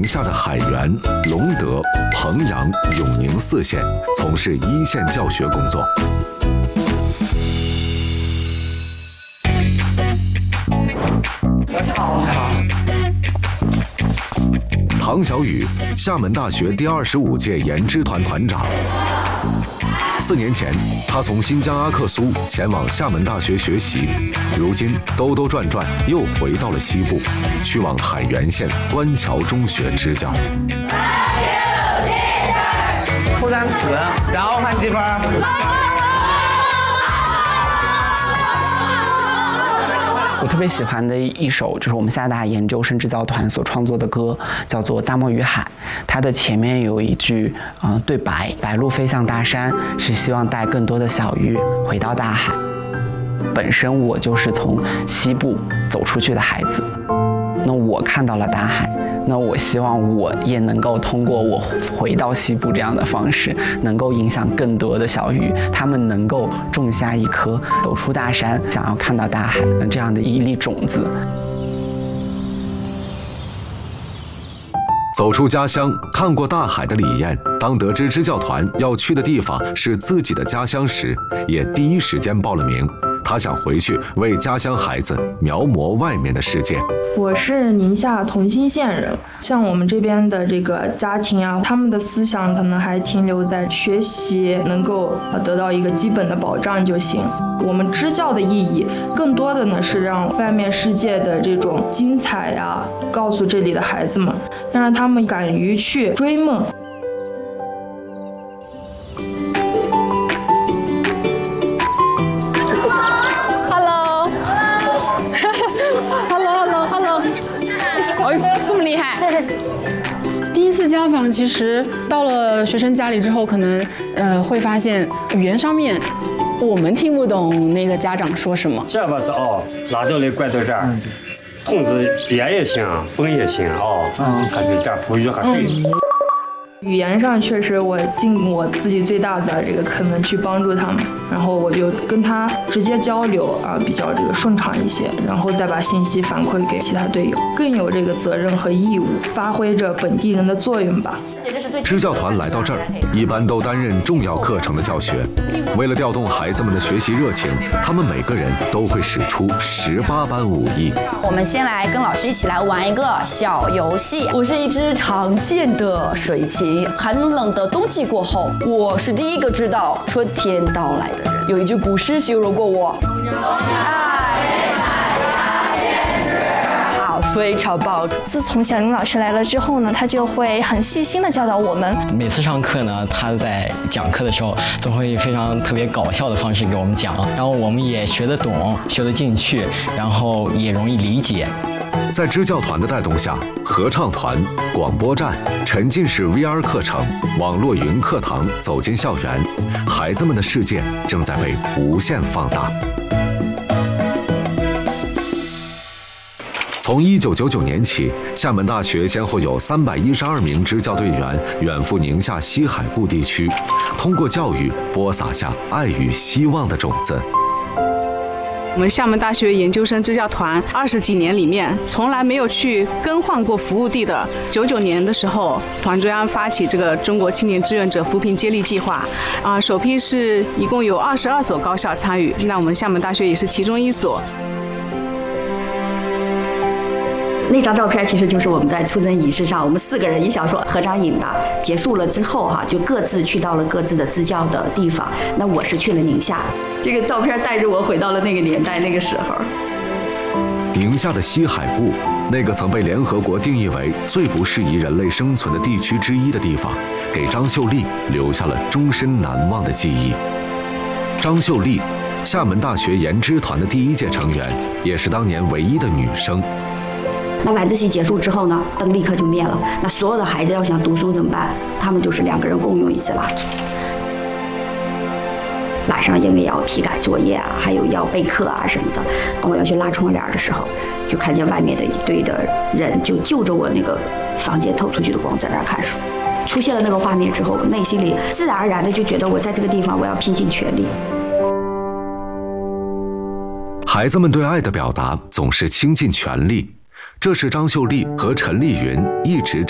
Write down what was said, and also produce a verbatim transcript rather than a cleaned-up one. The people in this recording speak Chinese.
宁夏的海源、隆德、彭阳、永宁四县，从事一线教学工作。 好好。 唐小雨，厦门大学第二十五届研支团团长。四年前，他从新疆阿克苏前往厦门大学学习，如今兜兜转转又回到了西部，去往海源县官桥中学支教。 负单词，然后换积分。我特别喜欢的一首就是我们厦大研究生支教团所创作的歌，叫做《大漠与海》。它的前面有一句嗯、呃、对白：白鹭飞向大山，是希望带更多的小鱼回到大海。本身我就是从西部走出去的孩子，那我看到了大海，那我希望我也能够通过我回到西部这样的方式，能够影响更多的小鱼，他们能够种下一颗走出大山，想要看到大海的这样的一粒种子。 走出家乡，看过大海的李艳，当得知支教团要去的地方是自己的家乡时，也第一时间报了名。他想回去为家乡孩子描摹外面的世界。 我是宁夏同心县人，像我们这边的这个家庭啊，他们的思想可能还停留在学习能够得到一个基本的保障就行。我们支教的意义，更多的呢是让外面世界的这种精彩啊，告诉这里的孩子们，让他们敢于去追梦。 家访其实到了学生家里之后，可能呃会发现语言上面我们听不懂那个家长说什么。 这不是哦，辣椒的怪到这儿，筒子边也行，风也行哦，嗯，还是这葡语还对。嗯语言上确实我尽我自己最大的这个可能去帮助他们，然后我就跟他直接交流啊，比较这个顺畅一些，然后再把信息反馈给其他队友，更有这个责任和义务，发挥着本地人的作用吧。 支教团来到这儿，一般都担任重要课程的教学。为了调动孩子们的学习热情，他们每个人都会使出十八般武艺。 我们先来跟老师一起来玩一个小游戏。我是一只常见的水禽。寒冷的冬季过后，我是第一个知道春天到来的人。有一句古诗形容过我，好，非常棒。 自从小林老师来了之后呢，他就会很细心的教导我们。 每次上课呢，他在讲课的时候，总会非常特别搞笑的方式给我们讲，然后我们也学得懂，学得进去，然后也容易理解。 在支教团的带动下，合唱团、广播站、沉浸式 V R 课程、网络云课堂走进校园，孩子们的世界正在被无限放大。从一九九九年起，厦门大学先后有三百一十二名支教队员远赴宁夏西海固地区，通过教育播撒下爱与希望的种子。 我们厦门大学研究生支教团二十几年里面，从来没有去更换过服务地的。九九年的时候，团中央发起这个中国青年志愿者扶贫接力计划，啊，首批是一共有二十二所高校参与，那我们厦门大学也是其中一所。 那张照片其实就是我们在出征仪式上，我们四个人一想说合张影吧。结束了之后哈，就各自去到了各自的支教的地方。那我是去了宁夏，这个照片带着我回到了那个年代那个时候。 宁夏的西海固，那个曾被联合国定义为最不适宜人类生存的地区之一的地方，给张秀丽留下了终身难忘的记忆。张秀丽，厦门大学研支团的第一届成员，也是当年唯一的女生。 那晚自习结束之后呢，灯立刻就灭了。那所有的孩子要想读书怎么办？他们就是两个人共用一支蜡烛。晚上因为要批改作业啊，还有要备课啊什么的，当我要去拉窗帘的时候，就看见外面的一堆的人就就着我那个房间透出去的光在那儿看书。出现了那个画面之后，我内心里自然而然的就觉得我在这个地方我要拼尽全力。 孩子们对爱的表达总是倾尽全力，这是张秀丽和陈丽云一直